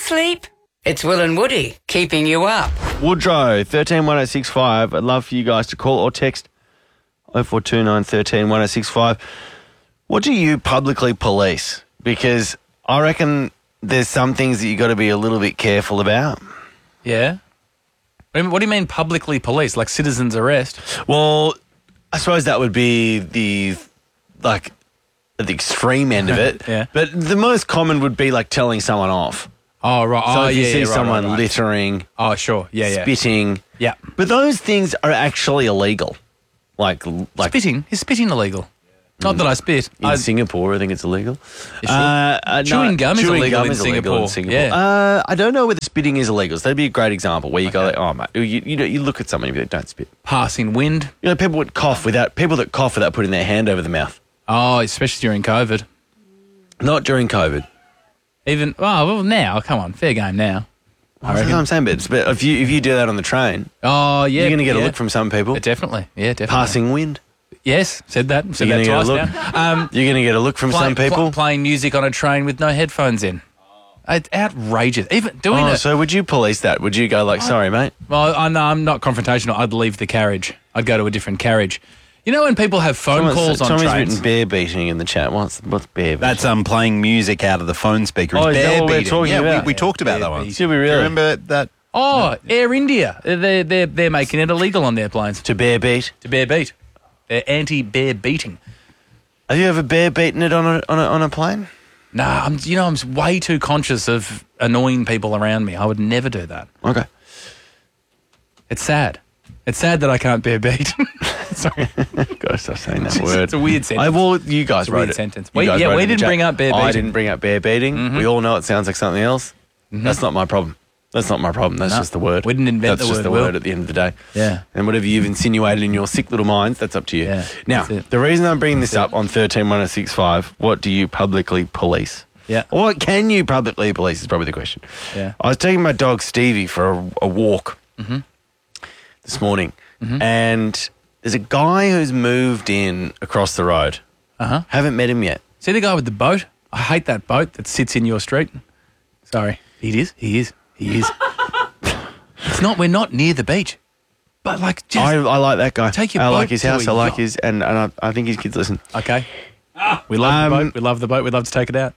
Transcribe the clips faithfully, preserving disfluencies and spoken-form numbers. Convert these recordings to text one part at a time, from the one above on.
sleep? It's Will and Woody keeping you up. Woodrow, thirteen one oh six five. I'd love for you guys to call or text oh four two nine, one three, one oh six five. What do you publicly police? Because I reckon there's some things that you got to be a little bit careful about. Yeah. What do you mean publicly police? Like citizen's arrest? Well, I suppose that would be the, like, at the extreme end of it. Yeah. But the most common would be, like, telling someone off. Oh, right. So oh, if you yeah, see yeah, right, someone right, right. littering, Oh, sure. Yeah, yeah. spitting. Yeah. But those things are actually illegal. Like, like Spitting? Is spitting illegal? Not that I spit. in I, Singapore, I think it's illegal. You sure? Uh, uh, Chewing no, gum is chewing illegal gum in is illegal Singapore. in Singapore. Yeah. Uh, I don't know whether spitting is illegal. So that'd be a great example where you go like, oh, mate, you, you, know, you look at someone and you go, don't spit. Passing wind. You know, people would cough without, people that cough without putting their hand over the mouth. Oh, especially during COVID. Not during COVID. Even, oh, well, now, come on, fair game now. I That's reckon. what I'm saying, but, it's- but if you if you do that on the train, Oh, yeah. you're going to get yeah. a look from some people. Uh, Definitely. Yeah, definitely. Passing wind. Yes, said that. Said You're that gonna twice get a look. now. Um, You're going to get a look from play- some people. pl- playing music on a train with no headphones in. It's outrageous. Even doing Oh, it. so would you police that? Would you go like, sorry, mate? Well, I know I'm not confrontational. I'd leave the carriage. I'd go to a different carriage. You know when people have phone Someone's- calls on Tommy's trains? written bear beating in the chat. What's what's bear beating? That's um playing music out of the phone speaker. Oh, It's is that bear what we're beating. talking yeah, about? we, we talked about Bear that one. beating. Should we Do you really? remember that? Oh, Air India. They're, they're, they're making it illegal on their planes To bear beat. to bear beat. They're anti-bear beating. Have you ever bear beaten it on a on a, on a plane? Nah, I'm, you know, I'm way too conscious of annoying people around me. I would never do that. Okay. It's sad. It's sad that I can't bear beat. Sorry. Gotta stop saying that It's- word. it's a weird sentence. I, well, you guys It's a wrote weird it. sentence. You We- guys yeah, wrote we it in the didn't chat. bring up bear I beating. didn't bring up bear beating. We all know it sounds like something else. That's not my problem. That's not my problem. That's No, just the word. we didn't invent That's the just word, the Will. word at the end of the day. Yeah. And whatever you've insinuated in your sick little minds, that's up to you. Yeah, Now, that's it. the reason I'm bringing this That's up on thirteen one oh six five, what do you publicly police? Yeah. Or what can you publicly police is probably the question. Yeah. I was taking my dog Stevie for a, a walk this morning, and there's a guy who's moved in across the road. Uh-huh. Haven't met him yet. See the guy with the boat? I hate that boat that sits in your street. Sorry. He is. He is. He is. It's not, we're not near the beach. But like, just, I, I like that guy. Take your I boat like his to house. a I like yacht. his, and, and I, I think his kids listen. okay. We love Um, the boat. We love the boat. We'd love to take it out.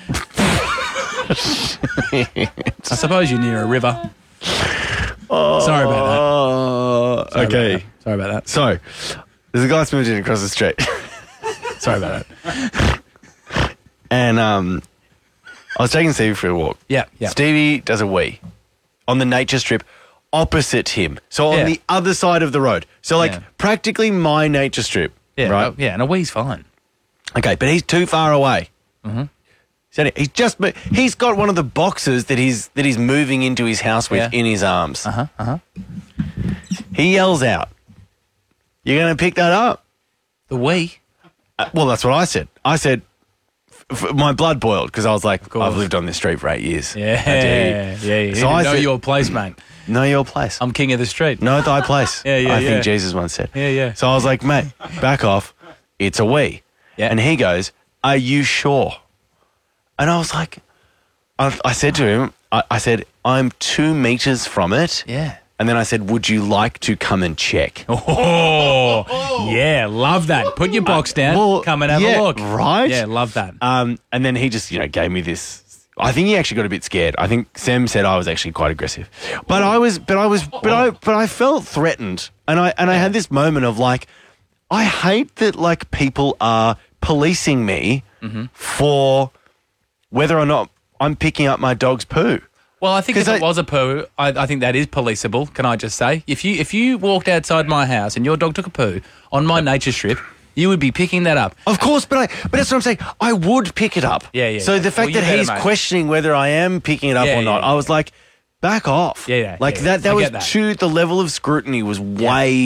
I suppose you're near a river. Sorry about that. Oh, Sorry okay. About that. Sorry about that. So, there's a guy that's moved in across the street. Sorry about that. And um, I was taking Stevie for a walk. Yeah, yeah. Stevie does a wee on the nature strip opposite him. So on Yeah. the other side of the road. So like Yeah. practically my nature strip. Yeah, Right? oh, yeah, and a wee's fine. Okay, but he's too far away. Mm-hmm. So he's just mo- he's got one of the boxes that he's that he's moving into his house with Yeah. in his arms. Uh-huh, uh-huh. He yells out, "You're going to pick that up?" The wee? Uh, well, that's what I said. I said, f- f- my blood boiled because I was like, course. I've lived on this street for eight years. Yeah, How dare you? yeah. You So I know said- your place, mate. Know your place. I'm king of the street. Know thy place. Yeah, yeah, I yeah. think Jesus once said. Yeah, yeah. So I was like, mate, back off. It's a we. Yeah. And he goes, are you sure? And I was like, I, I said to him, I, I said, I'm two meters from it. Yeah. And then I said, would you like to come and check? Oh, yeah, love that. Put your box down, Well, come and have yeah, a look. right? Yeah, love that. Um, and then he just, you know, gave me this. I think he actually got a bit scared. I think Sam said I was actually quite aggressive, but I was, but I was, but I, but I felt threatened, and I and I had this moment of like, I hate that like people are policing me for whether or not I'm picking up my dog's poo. Well, I think if 'Cause it I- was a poo, I, I think that is policeable, can I just say? If you if you walked outside my house and your dog took a poo on my nature strip, you would be picking that up. Of course, but I, but that's what I'm saying. I would pick it up. Yeah, yeah, So yeah. the fact Well, you that better, he's mate. questioning whether I am picking it up Yeah, or not, yeah, I was like, back off. Yeah, yeah, Like yeah. that. That I was get that. too. The level of scrutiny was way,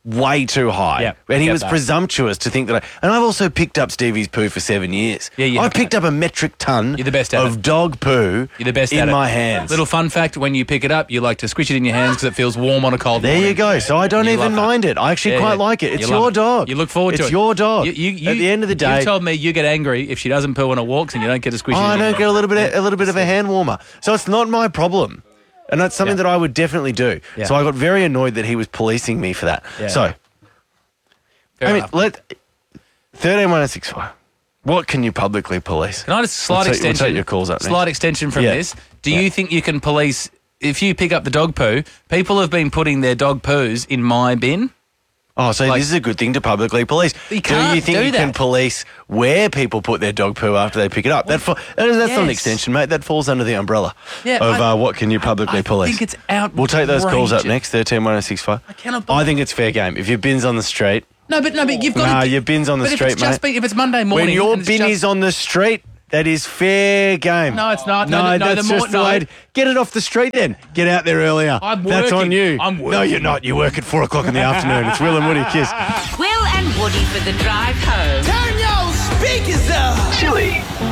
way too high. Yeah, and I he get was that. presumptuous to think that I... And I've also picked up Stevie's poo for seven years. Yeah, you I have, picked mate. up a metric ton You're the best at of it. dog poo You're the best in at it. my hands. Little fun fact, when you pick it up, you like to squish it in your hands because it feels warm on a cold There morning. you go. So I don't You even love mind it. I actually Yeah, quite yeah. like it. It's You love your it. dog. You look forward to it's it. It's your dog. You, you, you, At the end of the day... You told me you get angry if she doesn't poo on her walks and you don't get to squish Oh, it in I your don't get a little bit, a little bit of a hand warmer. So it's not my problem, and that's something Yeah. that I would definitely do. Yeah. So I got very annoyed that he was policing me for that. Yeah. So Fair I mean, enough. let thirteen one six five. What can you publicly police? Can I just slight We'll take- we'll extension? take your calls up next. Slight extension from Yeah. this. Do Yeah. you think you can police if you pick up the dog poo? People have been putting their dog poos in my bin. Oh, so Like- this is a good thing to publicly police. You do can't you think do you can that. police where people put their dog poo after they pick it up? That fa- that is- that's not an Yes. extension, mate. That falls under the umbrella Yeah, of I- uh, what can you publicly I police. think it's outrageous. We'll take those calls up next. Thirteen one six five. I cannot I believe- think it's fair game. If your bin's on the street. No, but no, but you've got. Nah, to, your bin's on the but street, if it's just mate. been- if it's Monday morning, When your and it's bin just- is on the street, that is fair game. No, it's not. No, No, no, that's the more- just the no. way. To, get it off the street then. Get out there earlier. I'm That's on working. you. I'm No, working. you're not. You work at four o'clock in the afternoon. It's Will and Woody. Kiss. Will and Woody for the drive home. Turn your speakers up.